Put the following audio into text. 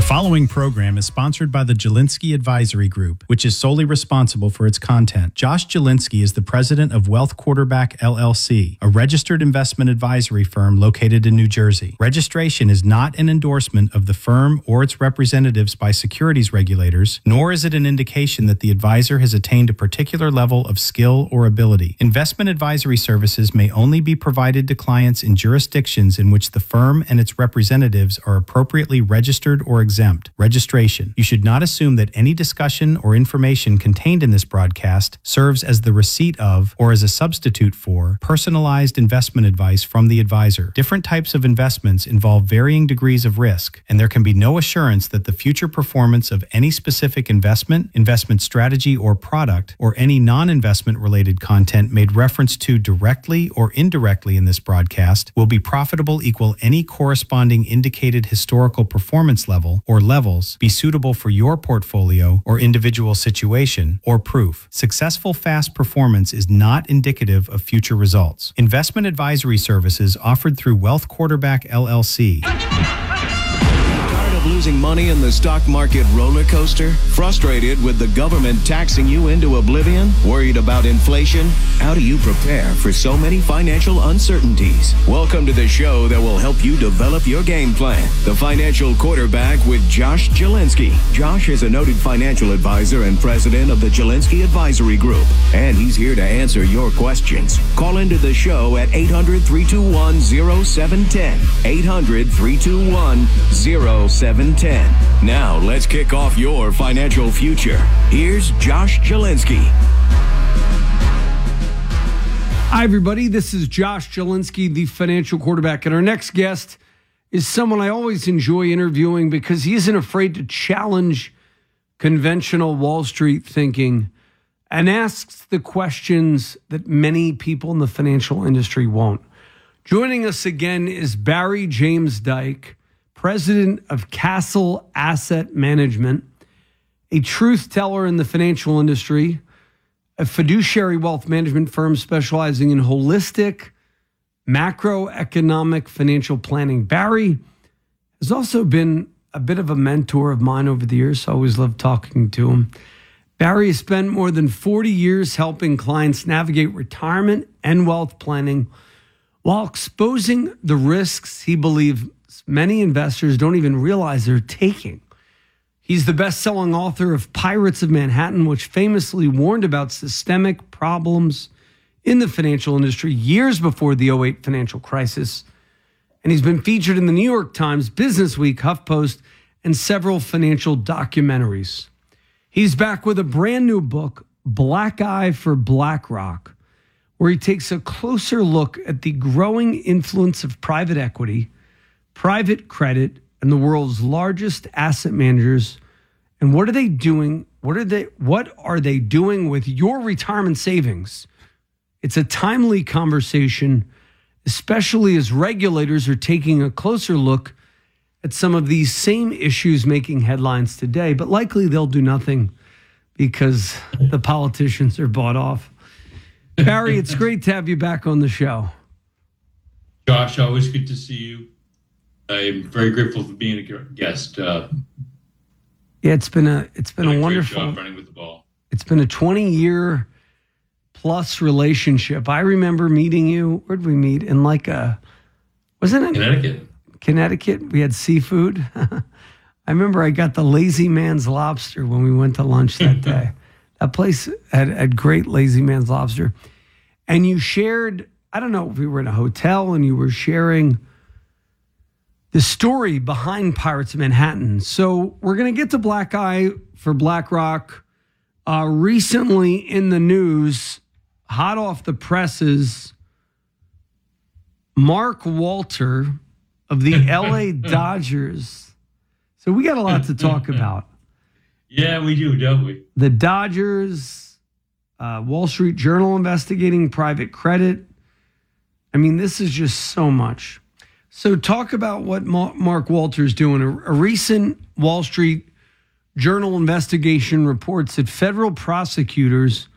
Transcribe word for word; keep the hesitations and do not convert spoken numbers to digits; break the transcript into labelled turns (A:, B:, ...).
A: following program is sponsored by the Jelinski Advisory Group, which is solely responsible for its content. Josh Jelinski is the president of Wealth Quarterback L L C, a registered investment advisory firm located in New Jersey. Registration is not an endorsement of the firm or its representatives by securities regulators, nor is it an indication that the advisor has attained a particular level of skill or ability. Investment advisory services may only be provided to clients in jurisdictions in which the firm and its representatives are appropriately registered or exempt. Registration. You should not assume that any discussion or information contained in this broadcast serves as the receipt of or as a substitute for personalized investment advice from the advisor. Different types of investments involve varying degrees of risk, and there can be no assurance that the future performance of any specific investment, investment strategy, or product, or any non-investment related content made reference to directly or indirectly in this broadcast will be profitable equal any corresponding indicated historical performance level or levels, be suitable for your portfolio or individual situation, or proof. Successful fast performance is not indicative of future results. Investment advisory services offered through Wealth Quarterback L L C.
B: Losing money in the stock market roller coaster? Frustrated with the government taxing you into oblivion? Worried about inflation? How do you prepare for so many financial uncertainties? Welcome to the show that will help you develop your game plan. The Financial Quarterback with Josh Jelinski. Josh is a noted financial advisor and president of the Jelinski Advisory Group, and he's here to answer your questions. Call into the show at eight hundred, three two one, oh seven one oh. eight hundred, three two one, oh seven one oh. Now, let's kick off your financial future. Here's Josh Jelinski.
C: Hi, everybody. This is Josh Jelinski, the Financial Quarterback. And our next guest is someone I always enjoy interviewing because he isn't afraid to challenge conventional Wall Street thinking and asks the questions that many people in the financial industry won't. Joining us again is Barry James Dyke, president of Castle Asset Management, a truth teller in the financial industry, a fiduciary wealth management firm specializing in holistic macroeconomic financial planning. Barry has also been a bit of a mentor of mine over the years, so I always love talking to him. Barry has spent more than forty years helping clients navigate retirement and wealth planning while exposing the risks he believes many investors don't even realize they're taking. He's the best-selling author of Pirates of Manhattan, which famously warned about systemic problems in the financial industry years before the oh eight financial crisis. And he's been featured in the New York Times, Business Week, HuffPost, and several financial documentaries. He's back with a brand new book, Black Eye for BlackRock, where he takes a closer look at the growing influence of private equity, private credit, and the world's largest asset managers. And what are they doing? What are they what are they doing with your retirement savings? It's a timely conversation, especially as regulators are taking a closer look at some of these same issues making headlines today, but likely they'll do nothing because the politicians are bought off. Barry, it's great to have you back on the show.
D: Josh, always good to see you. I'm very grateful for being a guest. Uh,
C: yeah, it's been a it's been a, a wonderful
D: job running with the ball.
C: It's been a twenty year plus relationship. I remember meeting you. Where did we meet? In like a wasn't it
D: Connecticut?
C: Connecticut. We had seafood. I remember I got the Lazy Man's lobster when we went to lunch that day. That place had, had great Lazy Man's lobster, and you shared. I don't know if we were in a hotel and you were sharing the story behind Pirates of Manhattan. So we're going to get to Black Eye for BlackRock. Uh, recently in the news, hot off the presses, Mark Walter of the L A Dodgers. So we got a lot to talk about.
D: Yeah, we do, don't we?
C: The Dodgers, uh, Wall Street Journal investigating private credit. I mean, this is just so much. So talk about what Mark Walter's doing. A, a recent Wall Street Journal investigation reports that federal prosecutors